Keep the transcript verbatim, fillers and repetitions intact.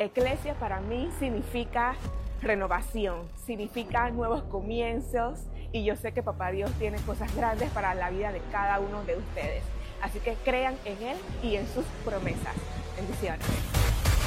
Eclesia para mí significa renovación, significa nuevos comienzos y yo sé que Papá Dios tiene cosas grandes para la vida de cada uno de ustedes. Así que crean en Él y en sus promesas. Bendiciones.